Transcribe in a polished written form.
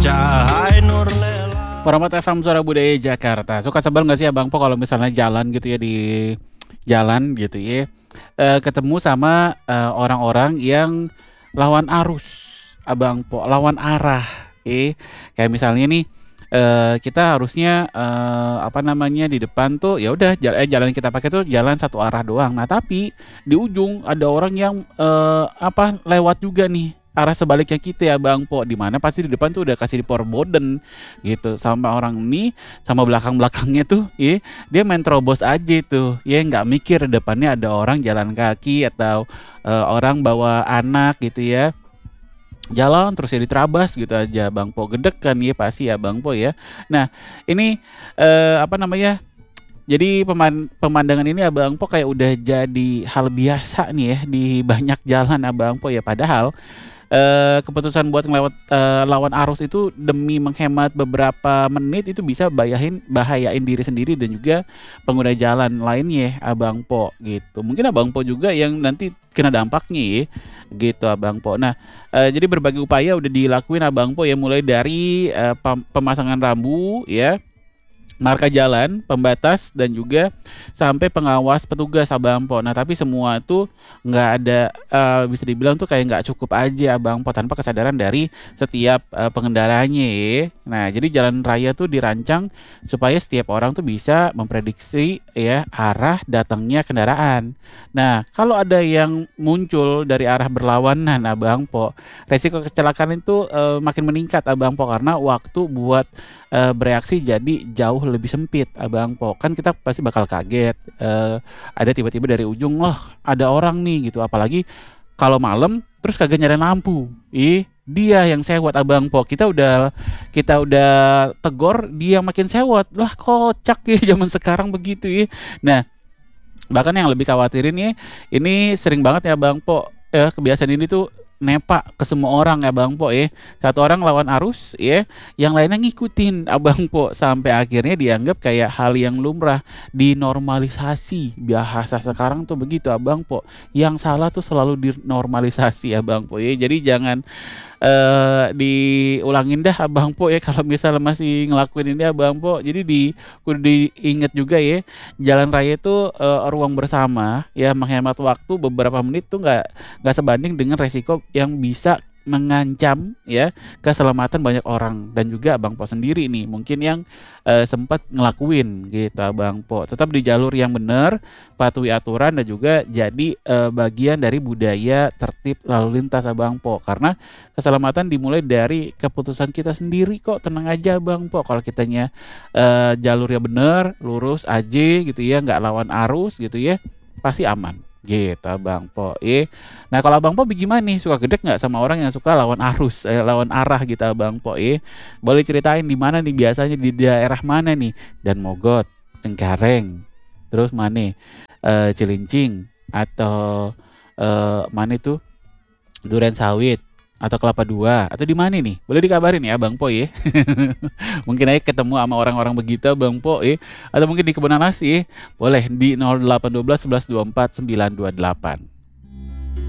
cahaya nur lela. Paramat FM Suara Budaya Jakarta. Suka sebel nggak sih Abang Po kalau misalnya jalan gitu ya, di jalan gitu ya, ketemu sama orang-orang yang lawan arus, Abang Po, lawan arah. Kayak misalnya nih, kita harusnya apa namanya, di depan tuh ya udah jalan yang kita pakai tuh jalan satu arah doang. Nah tapi di ujung ada orang yang lewat juga nih arah sebaliknya kita ya Bang Po, di mana pasti di depan tuh udah kasih di powerboden gitu sama orang ini, sama belakang-belakangnya tuh ya dia main terobos aja tuh ya, nggak mikir depannya ada orang jalan kaki atau orang bawa anak gitu ya, jalan terus ya diterabas gitu aja Bang Po, gedek kan ya pasti ya Bang Po ya. Nah ini apa namanya, jadi pemandangan ini Abang Po kayak udah jadi hal biasa nih ya di banyak jalan Abang Po ya, padahal keputusan buat ngelewat lawan arus itu demi menghemat beberapa menit itu bisa bahayain diri sendiri dan juga pengguna jalan lainnya Abang Po gitu. Mungkin Abang Po juga yang nanti kena dampaknya ya gitu Abang Po. Nah jadi berbagai upaya udah dilakuin Abang Po ya, mulai dari pemasangan rambu ya, marka jalan, pembatas, dan juga sampai pengawas petugas Abang Po. Nah tapi semua itu nggak ada, bisa dibilang tuh kayak nggak cukup aja Abang Po, tanpa kesadaran dari setiap pengendaranya ya. Nah jadi jalan raya tuh dirancang supaya setiap orang tuh bisa memprediksi ya arah datangnya kendaraan. Nah kalau ada yang muncul dari arah berlawanan Abang Po, resiko kecelakaan itu makin meningkat Abang Po, karena waktu buat bereaksi jadi jauh lebih sempit Abang Po. Kan kita pasti bakal kaget, ada tiba-tiba dari ujung, loh ada orang nih gitu, apalagi kalau malam terus kagak nyalain lampu. Dia yang sewot Abang Po. Kita udah tegor, dia makin sewot. Lah kocak ya zaman sekarang begitu ya. Nah bahkan yang lebih khawatirin ya, ini sering banget ya Bang Po, kebiasaan ini tuh nepa ke semua orang ya Bang Po ya. Satu orang lawan arus ya, yang lainnya ngikutin Abang Po, sampai akhirnya dianggap kayak hal yang lumrah, dinormalisasi. Bahasa sekarang tuh begitu Abang Po, yang salah tuh selalu dinormalisasi Abang Po ya. Jadi jangan diulangin dah Abang Po ya kalau misalnya masih ngelakuin ini Abang Po. Jadi kudu diingat juga ya, jalan raya itu ruang bersama ya, menghemat waktu beberapa menit tuh nggak sebanding dengan resiko yang bisa mengancam ya keselamatan banyak orang, dan juga Abang Po sendiri nih mungkin yang sempat ngelakuin gitu Abang Po. Tetap di jalur yang benar, patuhi aturan, dan juga jadi bagian dari budaya tertib lalu lintas Abang Po, karena keselamatan dimulai dari keputusan kita sendiri kok. Tenang aja Abang Po, kalau kitanya jalurnya benar, lurus aja gitu ya, nggak lawan arus gitu ya, pasti aman gitu Abang Po. Nah kalau Abang Po bagaimana nih, suka gedek nggak sama orang yang suka lawan arus, lawan arah gitu Abang Po? Boleh ceritain di mana nih biasanya, di daerah mana nih? Dan Mogot, Cengkareng, terus mana Cilincing, atau mana itu Duren Sawit, atau Kelapa Dua, atau di mana nih? Boleh dikabarin ya Bang Po ya. Mungkin aja ketemu sama orang-orang begitu Bang Po atau mungkin di Kebonanas boleh di 0812 11 24 928.